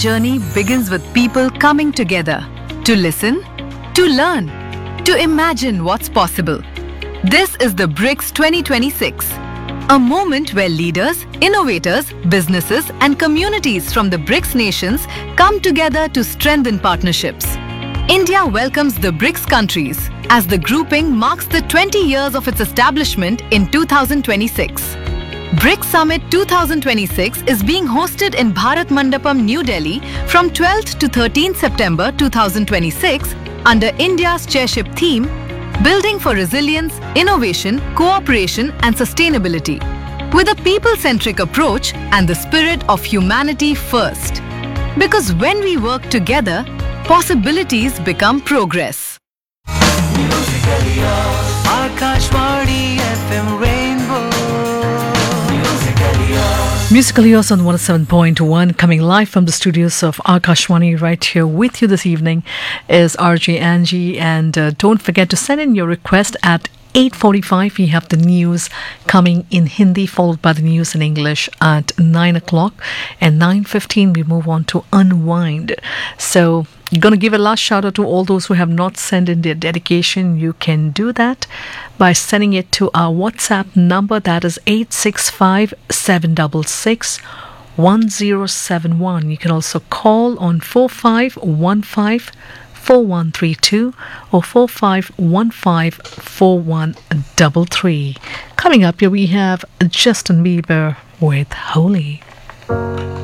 Journey begins with people coming together to listen, to learn, to imagine what's possible. This is the BRICS 2026, a moment where leaders, innovators, businesses and communities from the BRICS nations come together to strengthen partnerships. India welcomes the BRICS countries as the grouping marks the 20 years of its establishment in 2026. BRICS Summit 2026 is being hosted in Bharat Mandapam, New Delhi from 12th to 13th September 2026 under India's chairship theme, Building for Resilience, Innovation, Cooperation and Sustainability, with a people-centric approach and the spirit of humanity first. Because when we work together, possibilities become progress. Akashvani FM Rainbow. Musically yours on 107.1, coming live from the studios of Akashvani. Right here with you this evening is RJ Angie, and don't forget to send in your request at 8:45. We have the news coming in Hindi, followed by the news in English at 9 o'clock, and 9:15 we move on to Unwind. So you're going to give a last shout out to all those who have not sent in their dedication. You can do that by sending it to our WhatsApp number, that is 865-766-1071. You can also call on 4515-4132 or 4515-4133. Coming up here we have Justin Bieber with Holy.